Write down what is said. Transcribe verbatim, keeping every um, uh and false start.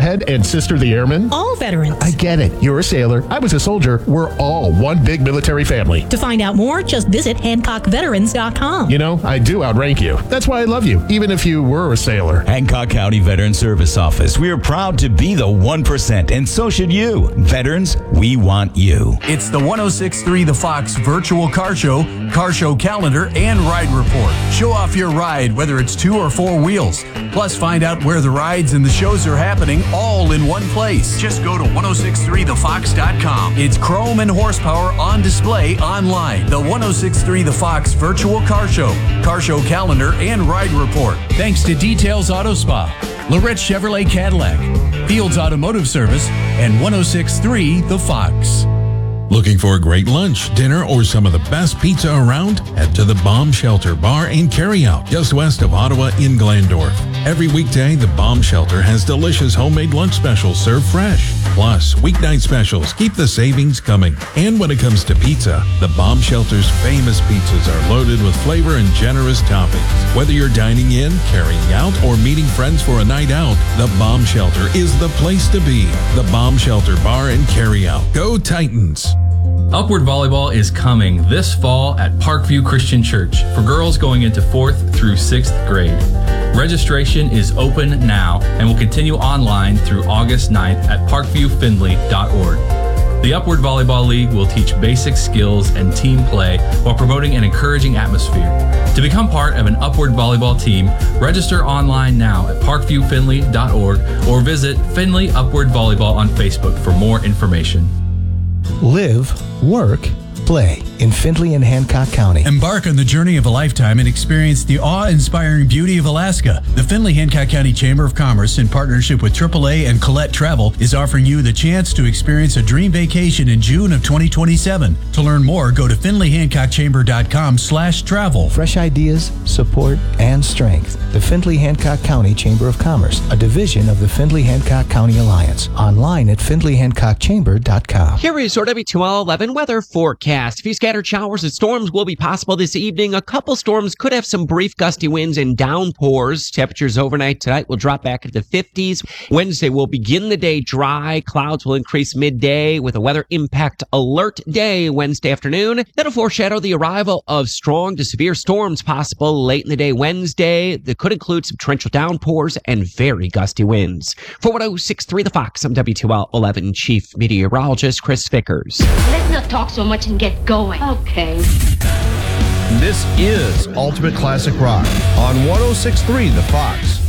Airhead and Sister the Airman? All veterans. I get it. You're a sailor. I was a soldier. We're all one big military family. To find out more, just visit Hancock Veterans dot com. You know, I do outrank you. That's why I love you, even if you were a sailor. Hancock County Veteran Service Office. We are proud to be the one percent, and so should you. Veterans, we want you. It's the one oh six point three The Fox Virtual Car Show, Car Show Calendar, and Ride Report. Show off your ride, whether it's two or four wheels. Plus, find out where the rides and the shows are happening all in one place. Just go to one oh six point three the fox dot com. It's chrome and horsepower on display online. The one oh six point three The Fox Virtual Car Show, Car Show Calendar, and Ride Report. Thanks to Details Auto Spa, Lorette Chevrolet Cadillac, Fields Automotive Service, and one oh six point three The Fox. Looking for a great lunch, dinner, or some of the best pizza around? Head to the Bomb Shelter Bar and Carryout, just west of Ottawa in Glandorf. Every weekday, the Bomb Shelter has delicious homemade lunch specials served fresh. Plus, weeknight specials keep the savings coming. And when it comes to pizza, the Bomb Shelter's famous pizzas are loaded with flavor and generous toppings. Whether you're dining in, carrying out, or meeting friends for a night out, the Bomb Shelter is the place to be. The Bomb Shelter Bar and Carryout. Go Titans! Upward Volleyball is coming this fall at Parkview Christian Church for girls going into fourth through sixth grade. Registration is open now and will continue online through August ninth at parkview findlay dot org. The Upward Volleyball League will teach basic skills and team play while promoting an encouraging atmosphere. To become part of an Upward Volleyball team, register online now at parkview findlay dot org or visit Findlay Upward Volleyball on Facebook for more information. Live, work, play in Findlay and Hancock County. Embark on the journey of a lifetime and experience the awe-inspiring beauty of Alaska. The Findlay-Hancock County Chamber of Commerce, in partnership with triple A and Colette Travel, is offering you the chance to experience a dream vacation in June of twenty twenty-seven. To learn more, go to findlay hancock chamber dot com slash travel. Fresh ideas, support, and strength. The Findlay-Hancock County Chamber of Commerce, a division of the Findlay-Hancock County Alliance. Online at findlay hancock chamber dot com. Here is your W two L eleven weather forecast. A few scattered showers and storms will be possible this evening. A couple storms could have some brief gusty winds and downpours. Temperatures overnight tonight will drop back into the fifties. Wednesday will begin the day dry. Clouds will increase midday with a weather impact alert day Wednesday afternoon. That'll foreshadow the arrival of strong to severe storms possible late in the day Wednesday. That could include some torrential downpours and very gusty winds. For one oh six point three The Fox, I'm W two L eleven Chief Meteorologist Chris Vickers. Let's not talk so much and get going. Okay. This is Ultimate Classic Rock on one oh six point three The Fox.